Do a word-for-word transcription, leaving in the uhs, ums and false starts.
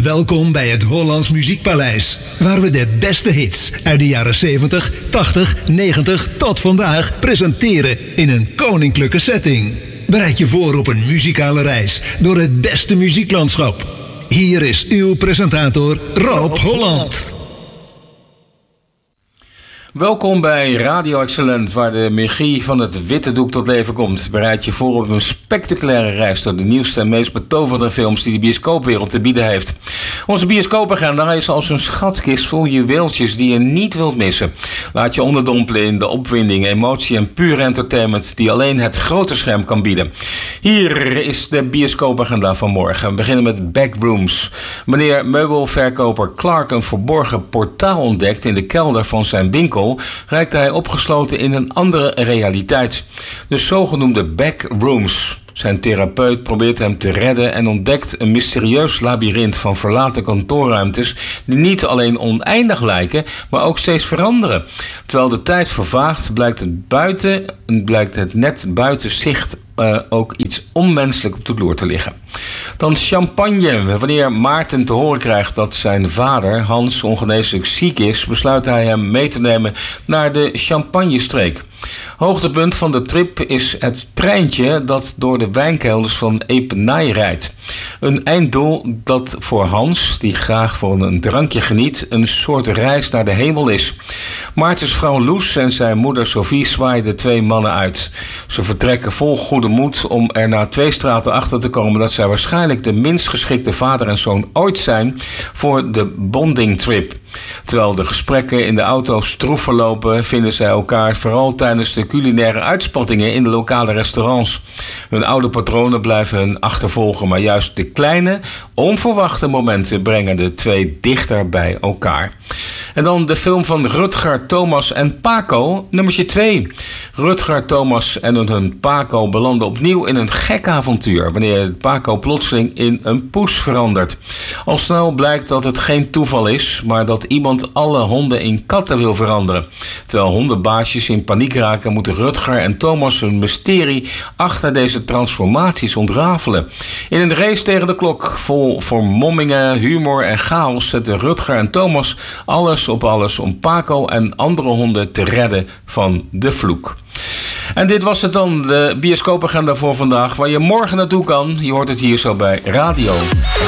Welkom bij het Hollands Muziekpaleis, waar we de beste hits uit de jaren zeventig, tachtig, negentig tot vandaag presenteren in een koninklijke setting. Bereid je voor op een muzikale reis door het beste muzieklandschap. Hier is uw presentator Rob Holland. Welkom bij Radio Excellent, waar de magie van het witte doek tot leven komt. Bereid je voor op een spectaculaire reis door de nieuwste en meest betoverende films die de bioscoopwereld te bieden heeft. Onze bioscoopagenda is als een schatkist vol juweeltjes die je niet wilt missen. Laat je onderdompelen in de opwinding, emotie en pure entertainment die alleen het grote scherm kan bieden. Hier is de bioscoopagenda van morgen. We beginnen met Backrooms. Wanneer meubelverkoper Clark een verborgen portaal ontdekt in de kelder van zijn winkel, raakt hij opgesloten in een andere realiteit. De zogenoemde backrooms. Zijn therapeut probeert hem te redden en ontdekt een mysterieus labyrint van verlaten kantoorruimtes die niet alleen oneindig lijken, maar ook steeds veranderen. Terwijl de tijd vervaagt, blijkt het, buiten, blijkt het net buiten zicht uh, ook iets onmenselijk op de loer te liggen. Dan champagne. Wanneer Maarten te horen krijgt dat zijn vader, Hans, ongeneeslijk ziek is, besluit hij hem mee te nemen naar de Champagnestreek. Hoogtepunt van de trip is het treintje dat door de wijnkelders van Epernay rijdt. Een einddoel dat voor Hans, die graag voor een drankje geniet, een soort reis naar de hemel is. Maartens vrouw Loes en zijn moeder Sophie zwaaien de twee mannen uit. Ze vertrekken vol goede moed om er na twee straten achter te komen dat zij waarschijnlijk de minst geschikte vader en zoon ooit zijn voor de bonding trip. Terwijl de gesprekken in de auto stroef verlopen, vinden zij elkaar vooral tijdens de culinaire uitspattingen in de lokale restaurants. Hun oude patronen blijven hun achtervolgen, maar juist de kleine, onverwachte momenten brengen de twee dichter bij elkaar. En dan de film van Rutger, Thomas en Paco, nummertje twee. Rutger, Thomas en hun Paco belanden opnieuw in een gek avontuur, wanneer Paco plotseling in een poes verandert. Al snel blijkt dat het geen toeval is, maar dat iemand alle honden in katten wil veranderen. Terwijl hondenbaasjes in paniek raken, moeten Rutger en Thomas hun mysterie achter deze transformaties ontrafelen. In een race tegen de klok, vol vermommingen, humor en chaos, zetten Rutger en Thomas alles op alles om Paco en andere honden te redden van de vloek. En dit was het dan, de bioscoopagenda voor vandaag, waar je morgen naartoe kan. Je hoort het hier zo bij Radio.